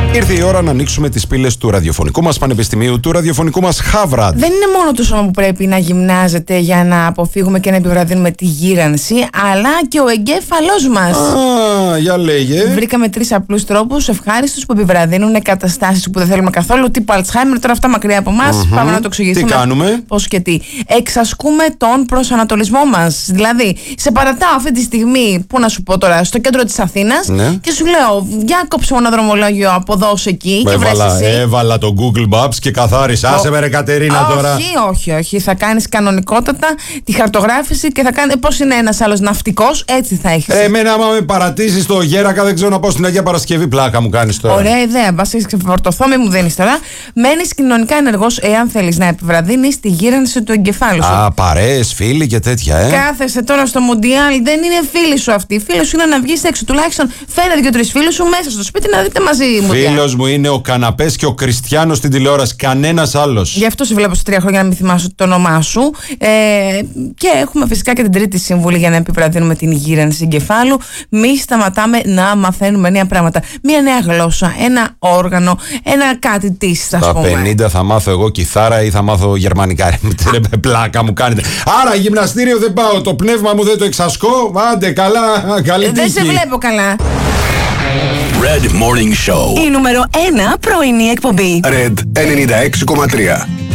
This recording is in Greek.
Ήρθε η ώρα να ανοίξουμε τις πύλες του ραδιοφωνικού μας πανεπιστημίου, του ραδιοφωνικού μας Χάβραντ. Δεν είναι μόνο το σώμα που πρέπει να γυμνάζεται για να αποφύγουμε και να επιβραδύνουμε τη γύρανση, αλλά και ο εγκέφαλός μας. Για λέγε. Βρήκαμε 3 απλούς τρόπους ευχάριστους που επιβραδύνουν καταστάσεις που δεν θέλουμε καθόλου, τύπου Αλτσχάιμερ. Τώρα αυτά μακριά από εμάς. Πάμε να το εξηγήσουμε. Τι κάνουμε? Πώς και τι. Εξασκούμε τον προσανατολισμό μας. Δηλαδή, σε παρατάω αυτή τη στιγμή, πού να σου πω τώρα, στο κέντρο της Αθήνας, ναι, και σου λέω, για κόψε μου ένα δρομολόγιο από εδώ ως εκεί. Έβαλα το Google Maps και καθάρισα. Άσε με ρε Κατερίνα τώρα. Όχι. Θα κάνεις κανονικότατα τη χαρτογράφηση και θα κάνει. Πώς είναι ένας άλλος ναυτικός, έτσι θα έχεις. Εμένα, άμα με παρατήσεις στο Γέρακα, δεν ξέρω να πάω στην Αγία Παρασκευή. Πλάκα μου κάνεις τώρα. Ωραία ιδέα. Μπας έχεις ξεφορτωθώ, μην μου δίνεις τώρα. Μένεις κοινωνικά ενεργός εάν θέλεις να επιβραδύνεις τη γύρανση του εγκεφάλου σου. Παρέες, φίλοι και τέτοια, Κάθεσαι τώρα στο Μουντιάλ, δεν είναι φίλοι σου αυτοί. Οι φίλοι σου είναι να βγεις έξω. Τουλάχιστον φέρε 2-3 φίλους σου μέσα στο σπίτι να δείτε μαζί Μουντιάλ. Φίλος μου είναι ο Καναπές και ο Κριστιάνος στην τηλεόραση. Κανένας άλλος. Γι' αυτό σε βλέπω σε 3 χρόνια να μην θυμάσαι το όνομά σου. Και έχουμε φυσικά και την τρίτη σύμβουλη για να επιβραδύνουμε την γύρανση εγκεφάλου. Μη σταματάμε να μαθαίνουμε νέα πράγματα. Μια νέα γλώσσα, ένα όργανο, ένα κάτι της, ας πούμε. Στα 50 θα μάθω εγώ κιθάρα ή θα μάθω γερμανικά. Πλάκα μου κάνετε. Άρα γυμναστήριο δεν πάω. Το πνεύμα μου δεν το εξασκώ. Άντε καλά, καλή τύχη. Δεν σε βλέπω καλά. Red Morning Show. Η νούμερο 1 πρωινή εκπομπή. Red 96,3.